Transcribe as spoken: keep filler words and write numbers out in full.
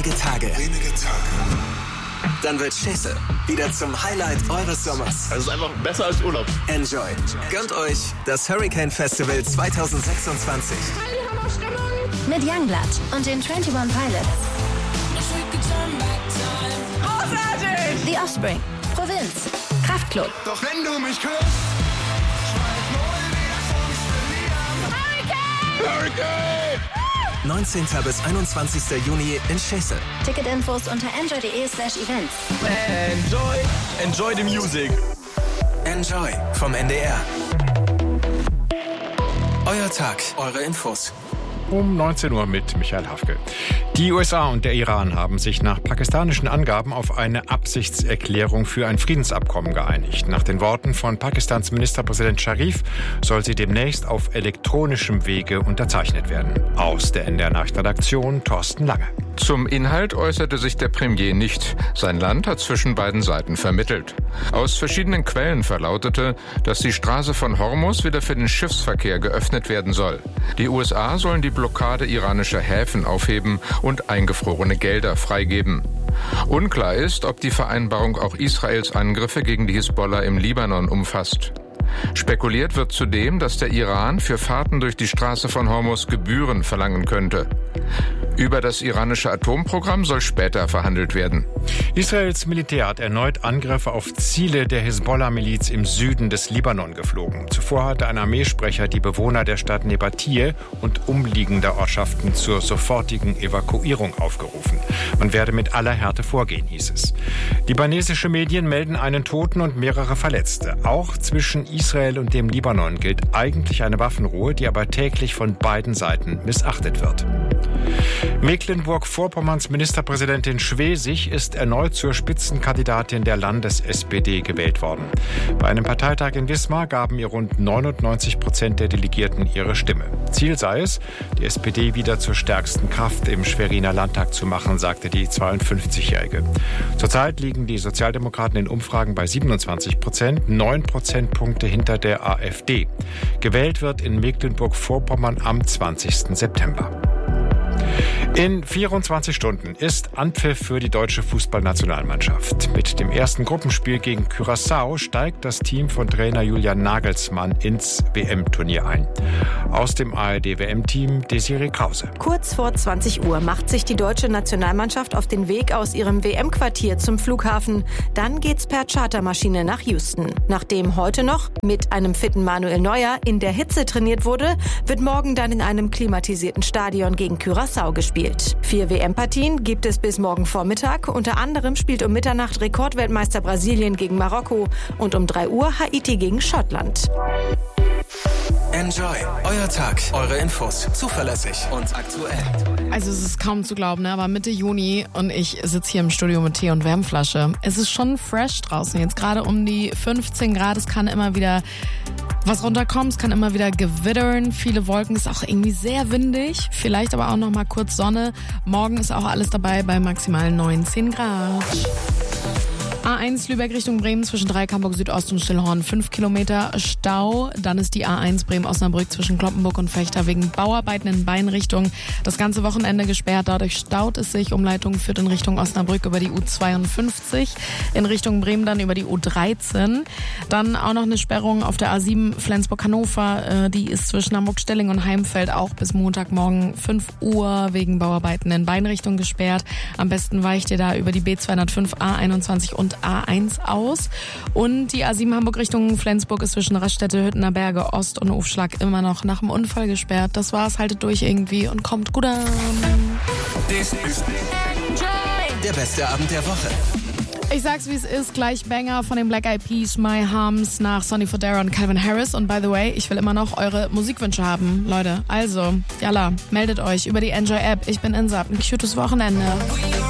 wenige Tage. Wenige Tage. Dann wird Schäse wieder zum Highlight eures Sommers. Es ist einfach besser als Urlaub. Enjoy. Gönnt euch das Hurricane Festival zwanzig sechsundzwanzig. Mit Youngblood und den einundzwanzig Pilots. Großartig! The Offspring, Provinz, Kraftklub. Doch wenn du mich küsst, Hurricane! Hurricane! neunzehnten bis einundzwanzigsten Juni in Schäse. Ticketinfos unter enjoy.de slash events. Enjoy, enjoy the music. Enjoy vom N D R. Euer Tag, eure Infos. Um neunzehn Uhr mit Michael Hafke. Die U S A und der Iran haben sich nach pakistanischen Angaben auf eine Absichtserklärung für ein Friedensabkommen geeinigt. Nach den Worten von Pakistans Ministerpräsident Sharif soll sie demnächst auf elektronischem Wege unterzeichnet werden. Aus der N D R-Nachrichtenredaktion Thorsten Lange. Zum Inhalt äußerte sich der Premier nicht. Sein Land hat zwischen beiden Seiten vermittelt. Aus verschiedenen Quellen verlautete, dass die Straße von Hormuz wieder für den Schiffsverkehr geöffnet werden soll. Die U S A sollen die Blockade iranischer Häfen aufheben und eingefrorene Gelder freigeben. Unklar ist, ob die Vereinbarung auch Israels Angriffe gegen die Hisbollah im Libanon umfasst. Spekuliert wird zudem, dass der Iran für Fahrten durch die Straße von Hormuz Gebühren verlangen könnte. Über das iranische Atomprogramm soll später verhandelt werden. Israels Militär hat erneut Angriffe auf Ziele der Hisbollah-Miliz im Süden des Libanon geflogen. Zuvor hatte ein Armeesprecher die Bewohner der Stadt Nebatie und umliegender Ortschaften zur sofortigen Evakuierung aufgerufen. Man werde mit aller Härte vorgehen, hieß es. Libanesische Medien melden einen Toten und mehrere Verletzte. Auch zwischen Israel und dem Libanon gilt eigentlich eine Waffenruhe, die aber täglich von beiden Seiten missachtet wird. Mecklenburg-Vorpommerns Ministerpräsidentin Schwesig ist erneut zur Spitzenkandidatin der Landes-S P D gewählt worden. Bei einem Parteitag in Wismar gaben ihr rund neunundneunzig Prozent der Delegierten ihre Stimme. Ziel sei es, die S P D wieder zur stärksten Kraft im Schweriner Landtag zu machen, sagte die zweiundfünfzigjährige. Zurzeit liegen die Sozialdemokraten in Umfragen bei siebenundzwanzig Prozent, neun Prozentpunkte hinter der AfD. Gewählt wird in Mecklenburg-Vorpommern am zwanzigsten September. In vierundzwanzig Stunden ist Anpfiff für die deutsche Fußballnationalmannschaft. Mit dem ersten Gruppenspiel gegen Curaçao steigt das Team von Trainer Julian Nagelsmann ins W M-Turnier ein. Aus dem A R D-W M-Team Desiree Krause. Kurz vor zwanzig Uhr macht sich die deutsche Nationalmannschaft auf den Weg aus ihrem W M-Quartier zum Flughafen. Dann geht's per Chartermaschine nach Houston. Nachdem heute noch mit einem fitten Manuel Neuer in der Hitze trainiert wurde, wird morgen dann in einem klimatisierten Stadion gegen Curaçao gespielt. Vier W M-Partien gibt es bis morgen Vormittag. Unter anderem spielt um Mitternacht Rekordweltmeister Brasilien gegen Marokko und um drei Uhr Haiti gegen Schottland. Enjoy. Euer Tag, eure Infos. Zuverlässig und aktuell. Also es ist kaum zu glauben, ne? Aber Mitte Juni und ich sitze hier im Studio mit Tee und Wärmflasche. Es ist schon fresh draußen. Jetzt gerade um die fünfzehn Grad. Es kann immer wieder was runterkommen. Es kann immer wieder gewittern. Viele Wolken. Ist auch irgendwie sehr windig. Vielleicht aber auch noch mal kurz Sonne. Morgen ist auch alles dabei bei maximal neunzehn Grad. A eins Lübeck Richtung Bremen zwischen Dreikamp Südost und Stillhorn fünf Kilometer Stau. Dann ist die A eins Bremen-Osnabrück zwischen Kloppenburg und Fechter wegen Bauarbeiten in beiden Richtungen das ganze Wochenende gesperrt. Dadurch staut es sich. Umleitung führt in Richtung Osnabrück über die U zweiundfünfzig, in Richtung Bremen dann über die U dreizehn. Dann auch noch eine Sperrung auf der A sieben Flensburg-Hannover. Die ist zwischen Hamburg-Stelling und Heimfeld auch bis Montagmorgen fünf Uhr wegen Bauarbeiten in beiden Richtungen gesperrt. Am besten weicht ihr da über die B zweihundertfünf, A einundzwanzig und A eins aus. Und die A sieben Hamburg Richtung Flensburg ist zwischen Raststätte, Hüttener Berge, Ost und Aufschlag immer noch nach dem Unfall gesperrt. Das war's, haltet durch irgendwie und kommt gut an. Das ist der beste Abend der Woche. Ich sag's wie es ist, gleich Banger von den Black Eyed Peas, My Hums nach Sonny Fodera und Calvin Harris. Und by the way, ich will immer noch eure Musikwünsche haben, Leute. Also, yalla, meldet euch über die Enjoy-App. Ich bin Insa, ein cutes Wochenende.